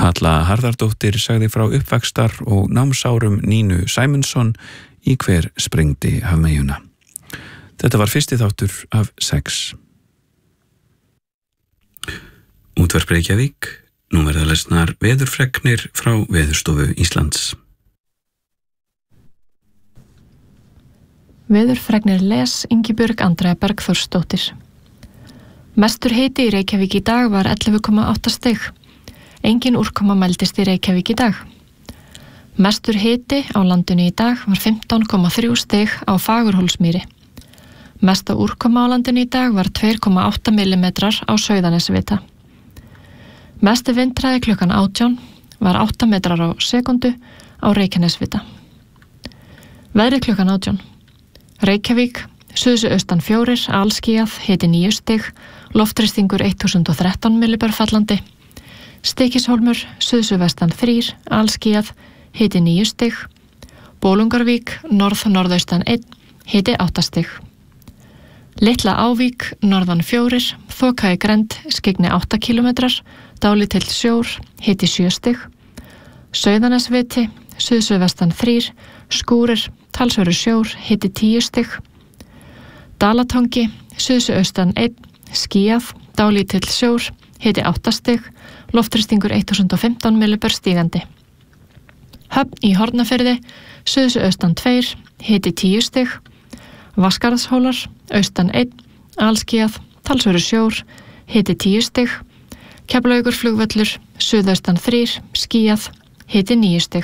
Halla Harðardóttir sagði frá uppvaxtar og námsárum Nínu Sæmundsson í Hver sprengdi hafmeyjuna. Þetta var fyrsti þáttur af 6. Útvarp Reykjavík, nú verða lesnar veðurfregnir frá Veðurstofu Íslands. Veðurfregnir les Ingibjörg Andrea Bergþórsdóttir. Mestur hiti í Reykjavík í dag var 11,8 stig. Engin úrkoma mældist í Reykjavík í dag. Mestur hiti á landinu í dag var 15,3 stig á Fagurhólsmýri. Mesta úrkoma á landinu í dag var 2,8 mm á Sauðanesvita. Mesti vindhraði klukkan 18 var 8 metrar á sekundu á Reykjanesvita. Veðrið klukkan 18. Reykjavík, suðaustan 4, alskýjað, hiti 9 stig, loftþrýstingur 1013 millibör fallandi. Stykkishólmur, suðvestan 3, alskýjað, hiti 9 stig. Bolungarvík, norðaustan 1, hiti 8 stig. Litla Ávík, norðan 4, þoka í grennd, skyggni 8 km, dálítill sjór, hiti 7 stig. Sauðanesviti, suðvestan 3, skúrir, talsverður sjór, hiti 10 stig. Dalatangi, suðaustan 1, skýjað, dálítill sjór, hiti 8 stig, loftþrýstingur 1015 millibör stígandi. Höfn í Hornafirði, suðaustan 2, hiti 10 stig. Vaskarðshólar, austan 1, alskýjað, talsverður sjór, hiti 10 stig. Keflavíkurflugvöllur, suðaustan 3, skýjað, hiti 9 stig.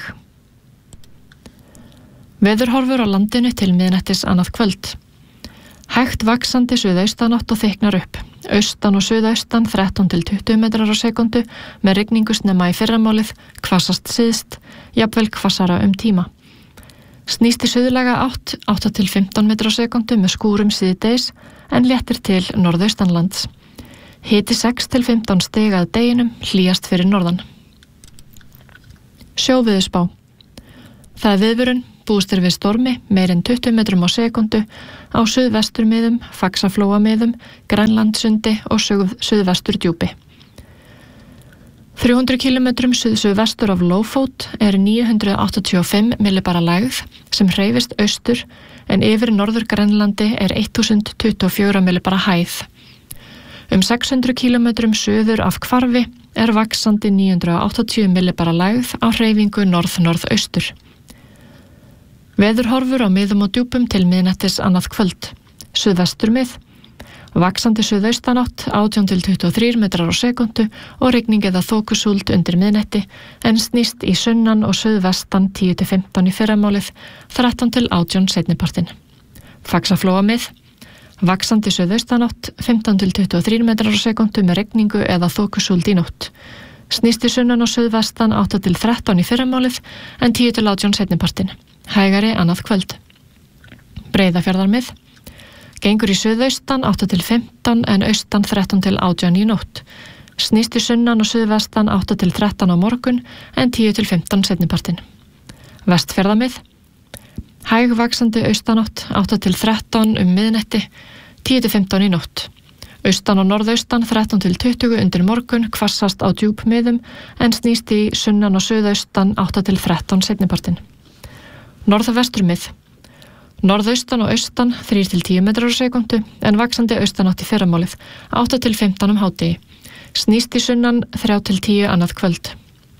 Veðurhorfur á landinu til miðnættis annað kvöld. Hægt vaxandi suðaustanátt og þykknar upp. Austan og suðaustan 13 til 20 metrar á sekundu með rigningu snemma í fyrramálið, hvassast syðst, jafnvel hvassara tíma. Snýst í suðlæga átt 8 til 15 metrar á sekundu með skúrum síðdegis en léttir til norðaustanlands. Hiti 6 til 15 stig að deginum, hlýjast fyrir norðan. Sjóveðurspá. Það er viðvörun, búist er við stormi, meir en 20 metrum á sekundu á suðvesturmiðum, Faxaflóamiðum, Grænlandssundi og suðvestur djúpi. 300 km suðvestur af Lófót er 985 millibara lægð sem hreyfist austur en yfir norður Grænlandi er 1024 millibara hæð. 600 km suður af Hvarfi er vaxandi 980 millibara lægð á hreyfingu norð-norðaustur. Veðurhorfur á miðum og djúpum til miðnættis annað kvöld. Suðvesturmið, vaxandi suðaustanátt 18 til 23 metrar á sekundu og rigning eða þokusúld undir miðnætti en snýst í sunnan og suðvestan 10 til 15 í fyrramálið, 13 til 18 seinnipartin. Faxaflóamið, vaxandi suðaustanátt 15 til 23 metrar á sekundu með rigningu eða þokusúld í nótt. Snýst í sunnan og suðvestan 8 til 13 í fyrramálið en 10 til 18 seinnipartin. Hægari annað kvöld. Breiðafjarðarmið, gengur í suðaustan 8 til 15 en austan 13 til 18 í nótt. Snýst í sunnan og suðvestan 8 til 13 á morgun en 10 til 15 seinnipartin. Vestfjarðarmið, hæg vaxandi austanátt 8 til 13 miðnætti, 10 til 15 í nótt. Austan og norðaustan 13 til 20 undir morgun, hvassast á djúpmiðum en snýst í sunnan og suðaustan 8 til 13 seinnipartin. Norðvesturmið, norðaustan og austan 3 til 10 metrar á sekundu en vaxandi austanátt í fyrramálið 8 til 15 hádegi. Snýst í sunnan 3 til 10 annað kvöld.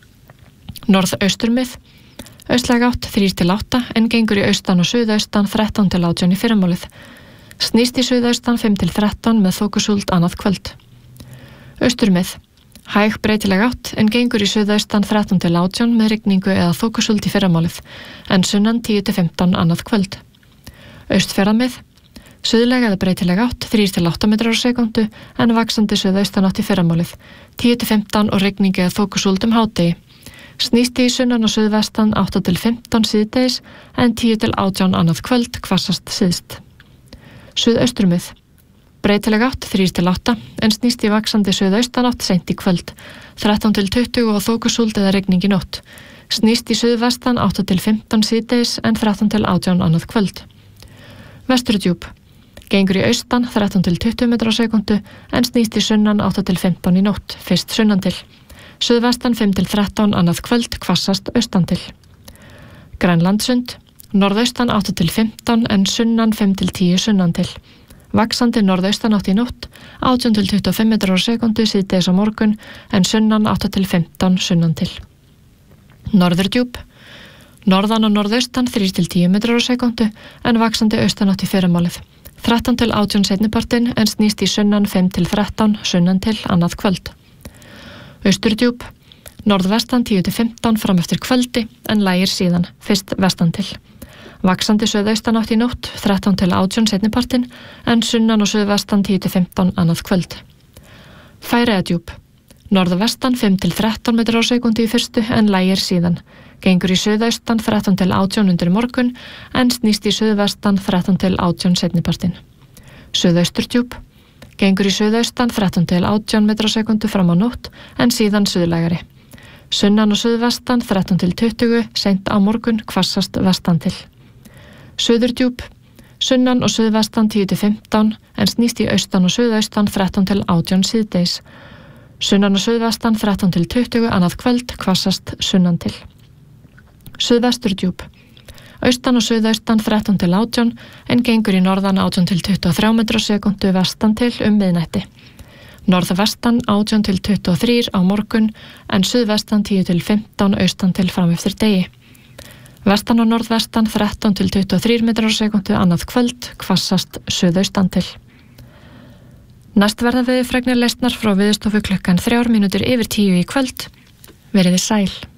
Norðausturmið, austlæg átt 3 til 8 en gengur í austan og suðaustan 13 til 18 í fyrramálið. Snýst í suðaustan 5 til 13 með þokusúld annað kvöld. Austurmið, hæg breytileg átt en gengur í suðaustan 13 til 18 með rigningu eða þokusúld í fyrramálið en sunnan 10 til 15 annað kvöld. Austfjarðamið, suðlæg eða breytileg átt 3 til 8 metrar á sekundu en vaxandi suðaustan átt í fyrramálið 10 til 15 og rigningu eða þokusúld hádegi. Snýst í sunnan og suðvestan 8 til 15 síðdegis en 10 til 18 annað kvöld, hvassast syðst. Suðausturmið, breytileg átt 3 til 8 en snýst í vaxandi suðaustanátt seint í kvöld, 13 til 20 og þokusúld eða rigning í nótt. Snýst í suðvestan 8 til 15 síðdegis en 13 til 18 annað kvöld. Vesturdjúp, gengur í austan 13 til 20 metrar á sekundu en snýst í sunnan 8 til 15 í nótt, fyrst sunnan til. Suðvestan 5-13 annað kvöld, hvassast austantil. Grænlandssund, norðaustan 8-15 en sunnan 5-10 sunnantil. Vaxandi norðaustanátt í nótt, 18-25 metrar á sekundu síðdegis á morgun en sunnan 8-15 sunnantil. Norðurdjúp, norðan og norðaustan 3-10 metrar á sekundu en vaxandi austanátt í fyrramálið. 13-18 seinnipartin en snýst í sunnan 5-13 sunnantil annað kvöld. Austurdjúp, norðvestan 10-15 fram eftir kvöldi en lægir síðan, fyrst vestantil. Vaxandi suðaustanátt í nótt, 13-18 seinnipartin en sunnan og suðvestan 10-15 annað kvöld. Færeyjadjúp, norðvestan 5-13 metrar á sekundu í fyrstu en lægir síðan. Gengur í suðaustan 13-18 undir morgun en snýst í suðvestan 13-18 seinnipartin. Suðausturdjúp, gengur í suðaustan 13-18 metrar á sekundu fram á nótt en síðan suðlægari. Sunnan og suðvestan 13-20 seint á morgun, hvassast vestantil. Suðurdjúp, sunnan og suðvestan 10-15 en snýst í austan og suðaustan 13-18 síðdeis. Sunnan og suðvestan 13-20 annað kvöld, hvassast sunnantil. Suðvesturdjúp, austan og suðaustan 13-18 en gengur í norðan 18-23 metrar á sekundu vestantil miðnætti. Norðvestan 18-23 á morgun en suðvestan 10-15 austantil fram eftir degi. Vestan og norðvestan 13-23 metrar á sekundu annað kvöld, hvassast suðaustantil. Næst verða veðurfregnir lesnar frá Veðurstofu klukkan 3 mínútur yfir 10 í kvöld. Veriði sæl.